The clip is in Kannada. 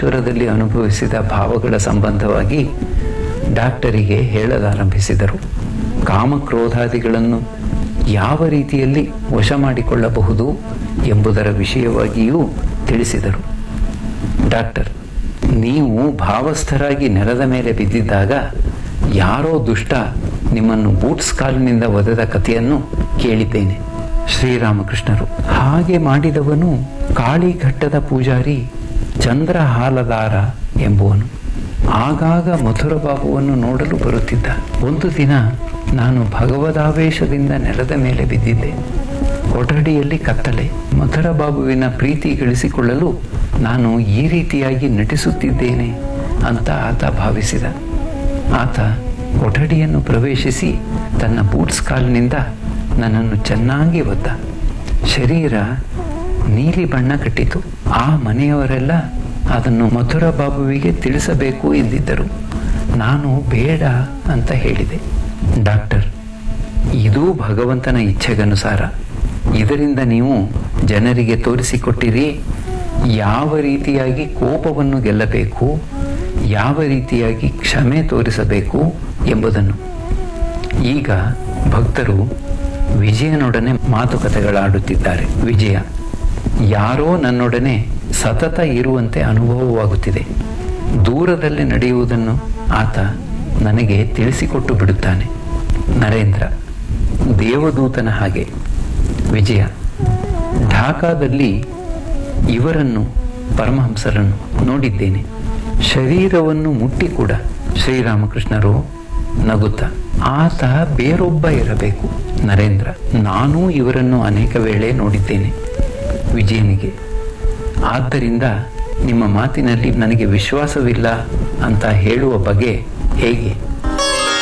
ಕಾಮೇಶ್ವರದಲ್ಲಿ ಅನುಭವಿಸಿದ ಭಾವಗಳ ಸಂಬಂಧವಾಗಿ ಡಾಕ್ಟರಿಗೆ ಹೇಳಲಾರಂಭಿಸಿದರು. ಕಾಮಕ್ರೋಧಾದಿಗಳನ್ನು ಯಾವ ರೀತಿಯಲ್ಲಿ ವಶ ಮಾಡಿಕೊಳ್ಳಬಹುದು ಎಂಬುದರ ವಿಷಯವಾಗಿಯೂ ತಿಳಿಸಿದರು. ಡಾಕ್ಟರ್, ನೀವು ಭಾವಸ್ಥರಾಗಿ ನೆಲದ ಮೇಲೆ ಬಿದ್ದಿದ್ದಾಗ ಯಾರೋ ದುಷ್ಟ ನಿಮ್ಮನ್ನು ಬೂಟ್ಸ್ ಕಾಲಿನಿಂದ ಒದೆದ ಕಥೆಯನ್ನು ಕೇಳಿದ್ದೇನೆ. ಶ್ರೀರಾಮಕೃಷ್ಣರು, ಹಾಗೆ ಮಾಡಿದವನು ಕಾಳಿಘಟ್ಟದ ಪೂಜಾರಿ ಚಂದ್ರಹಾಲದಾರ ಎಂಬುವನು. ಆಗಾಗ ಮಥುರಬಾಬುವನ್ನು ನೋಡಲು ಬರುತ್ತಿದ್ದ. ಒಂದು ದಿನ ನಾನು ಭಗವದಾವೇಶದಿಂದ ನೆಲದ ಮೇಲೆ ಬಿದ್ದಿದ್ದೆ. ಕೊಠಡಿಯಲ್ಲಿ ಕತ್ತಲೆ. ಮಥುರಬಾಬುವಿನ ಪ್ರೀತಿ ಗಳಿಸಿಕೊಳ್ಳಲು ನಾನು ಈ ರೀತಿಯಾಗಿ ನಟಿಸುತ್ತಿದ್ದೇನೆ ಅಂತ ಆತ ಭಾವಿಸಿದ. ಆತ ಕೊಠಡಿಯನ್ನು ಪ್ರವೇಶಿಸಿ ತನ್ನ ಬೂಟ್ಸ್ ಕಾಲಿನಿಂದ ನನ್ನನ್ನು ಚೆನ್ನಾಗಿ ಒದ್ದ. ಶರೀರ ನೀಲಿ ಬಣ್ಣ ಕಟ್ಟಿತು. ಆ ಮನೆಯವರೆಲ್ಲ ಅದನ್ನು ಮಥುರಬಾಬುವಿಗೆ ತಿಳಿಸಬೇಕು ಎಂದಿದ್ದರು. ನಾನು ಬೇಡ ಅಂತ ಹೇಳಿದೆ. ಡಾಕ್ಟರ್, ಇದು ಭಗವಂತನ ಇಚ್ಛೆಗನುಸಾರ. ಇದರಿಂದ ನೀವು ಜನರಿಗೆ ತೋರಿಸಿಕೊಟ್ಟಿರಿ ಯಾವ ರೀತಿಯಾಗಿ ಕೋಪವನ್ನು ಗೆಲ್ಲಬೇಕು, ಯಾವ ರೀತಿಯಾಗಿ ಕ್ಷಮೆ ತೋರಿಸಬೇಕು ಎಂಬುದನ್ನು. ಈಗ ಭಕ್ತರು ವಿಜಯನೊಡನೆ ಮಾತುಕತೆಗಳಾಡುತ್ತಿದ್ದಾರೆ. ವಿಜಯ, ಯಾರೋ ನನ್ನೊಡನೆ ಸತತ ಇರುವಂತೆ ಅನುಭವವಾಗುತ್ತಿದೆ. ದೂರದಲ್ಲಿ ನಡೆಯುವುದನ್ನು ಆತ ನನಗೆ ತಿಳಿಸಿಕೊಟ್ಟು ಬಿಡುತ್ತಾನೆ. ನರೇಂದ್ರ, ದೇವದೂತನ ಹಾಗೆ. ವಿಜಯ, ಢಾಕಾದಲ್ಲಿ ಇವರನ್ನು ಪರಮಹಂಸರನ್ನು ನೋಡಿದ್ದೇನೆ. ಶರೀರವನ್ನು ಮುಟ್ಟಿ ಕೂಡ. ಶ್ರೀರಾಮಕೃಷ್ಣರು ನಗುತ್ತ, ಆತ ಬೇರೊಬ್ಬ ಇರಬೇಕು. ನರೇಂದ್ರ, ನಾನೂ ಇವರನ್ನು ಅನೇಕ ವೇಳೆ ನೋಡಿದ್ದೇನೆ. ವಿಜಯನಿಗೆ, ಆದ್ದರಿಂದ ನಿಮ್ಮ ಮಾತಿನಲ್ಲಿ ನನಗೆ ವಿಶ್ವಾಸವಿಲ್ಲ ಅಂತ ಹೇಳುವ ಬಗೆ ಹೇಗೆ?